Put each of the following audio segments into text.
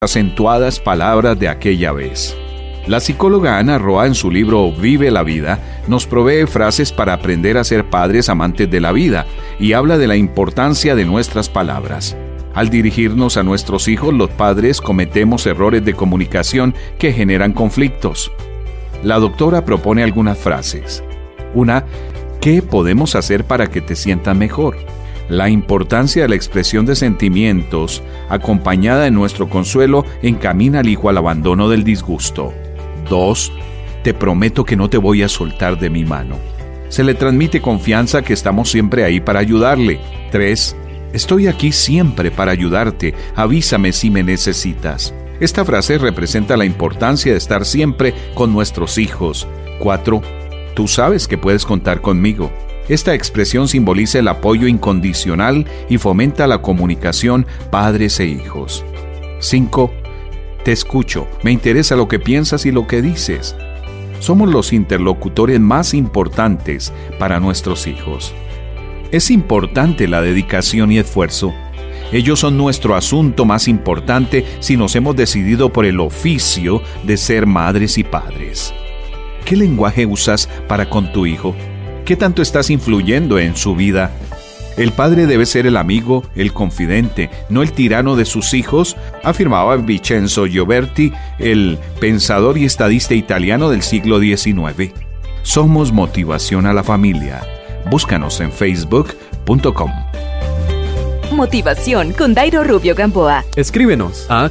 acentuadas palabras de aquella vez. La psicóloga Ana Roa, en su libro Vive la Vida, nos provee frases para aprender a ser padres amantes de la vida y habla de la importancia de nuestras palabras. Al dirigirnos a nuestros hijos, los padres cometemos errores de comunicación que generan conflictos. La doctora propone algunas frases. Una, ¿qué podemos hacer para que te sientas mejor? La importancia de la expresión de sentimientos, acompañada de nuestro consuelo, encamina al hijo al abandono del disgusto. 2. Te prometo que no te voy a soltar de mi mano. Se le transmite confianza que estamos siempre ahí para ayudarle. 3. Estoy aquí siempre para ayudarte. Avísame si me necesitas. Esta frase representa la importancia de estar siempre con nuestros hijos. 4. Tú sabes que puedes contar conmigo. Esta expresión simboliza el apoyo incondicional y fomenta la comunicación padres e hijos. 5. Te escucho, me interesa lo que piensas y lo que dices. Somos los interlocutores más importantes para nuestros hijos. Es importante la dedicación y esfuerzo. Ellos son nuestro asunto más importante si nos hemos decidido por el oficio de ser madres y padres. ¿Qué lenguaje usas para con tu hijo? ¿Qué tanto estás influyendo en su vida? El padre debe ser el amigo, el confidente, no el tirano de sus hijos, afirmaba Vincenzo Gioberti, el pensador y estadista italiano del siglo XIX. Somos motivación a la familia. Búscanos en facebook.com. Motivación con Dairo Rubio Gamboa. Escríbenos a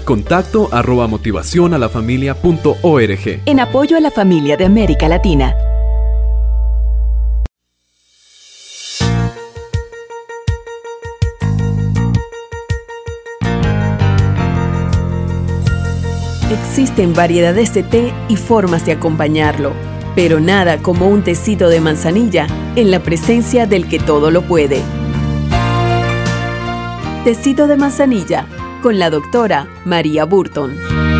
contacto@motivacionalafamilia.org. En apoyo a la familia de América Latina. Existen variedades de té y formas de acompañarlo, pero nada como un tecito de manzanilla en la presencia del que todo lo puede. Tecito de manzanilla con la doctora María Burton.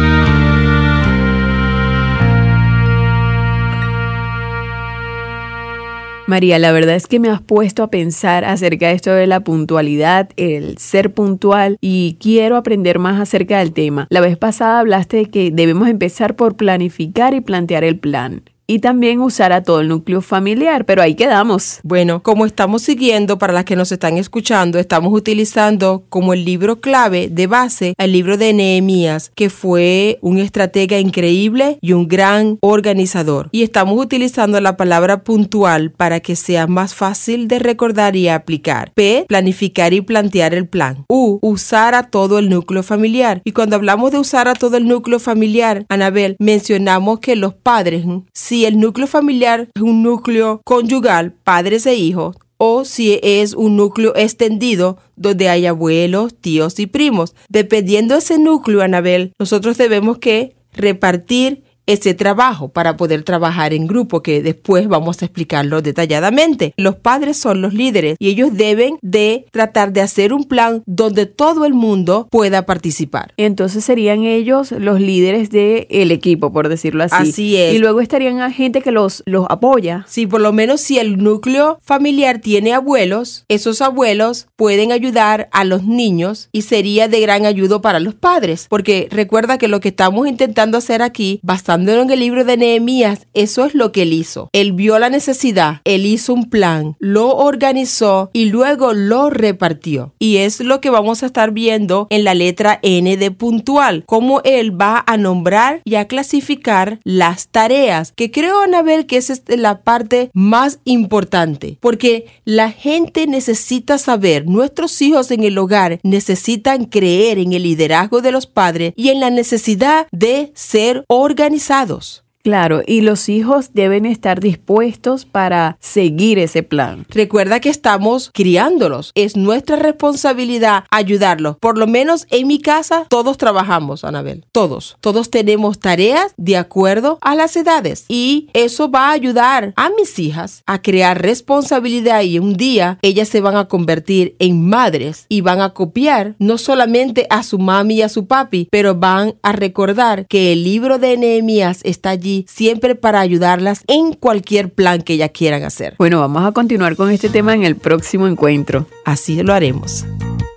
María, la verdad es que me has puesto a pensar acerca de esto de la puntualidad, el ser puntual, y quiero aprender más acerca del tema. La vez pasada hablaste de que debemos empezar por planificar y plantear el plan. Y también usar a todo el núcleo familiar, pero ahí quedamos. Bueno, como estamos siguiendo, para las que nos están escuchando, estamos utilizando como el libro clave de base el libro de Nehemías, que fue un estratega increíble y un gran organizador. Y estamos utilizando la palabra puntual para que sea más fácil de recordar y aplicar. P, planificar y plantear el plan. U, usar a todo el núcleo familiar. Y cuando hablamos de usar a todo el núcleo familiar, Anabel, mencionamos que los padres, si el núcleo familiar es un núcleo conyugal, padres e hijos, o si es un núcleo extendido donde hay abuelos, tíos y primos. Dependiendo de ese núcleo, Anabel, nosotros debemos que repartir ese trabajo para poder trabajar en grupo, que después vamos a explicarlo detalladamente. Los padres son los líderes y ellos deben de tratar de hacer un plan donde todo el mundo pueda participar. Entonces serían ellos los líderes del equipo, por decirlo así. Así es. Y luego estarían a gente que los apoya. Sí, por lo menos si el núcleo familiar tiene abuelos, esos abuelos pueden ayudar a los niños y sería de gran ayuda para los padres. Porque recuerda que lo que estamos intentando hacer aquí, bastante en el libro de Nehemías, eso es lo que él hizo. Él vio la necesidad, él hizo un plan, lo organizó y luego lo repartió. Y es lo que vamos a estar viendo en la letra N de puntual, cómo él va a nombrar y a clasificar las tareas, que creo, Anabel, que esa es la parte más importante, porque la gente necesita saber, nuestros hijos en el hogar necesitan creer en el liderazgo de los padres y en la necesidad de ser organizados. Claro, y los hijos deben estar dispuestos para seguir ese plan. Recuerda que estamos criándolos. Es nuestra responsabilidad ayudarlos. Por lo menos en mi casa, todos trabajamos, Anabel. Todos. Todos tenemos tareas de acuerdo a las edades. Y eso va a ayudar a mis hijas a crear responsabilidad y un día ellas se van a convertir en madres y van a copiar no solamente a su mami y a su papi, pero van a recordar que el libro de Nehemías está allí siempre para ayudarlas en cualquier plan que ellas quieran hacer. Bueno, vamos a continuar con este tema en el próximo encuentro. Así lo haremos.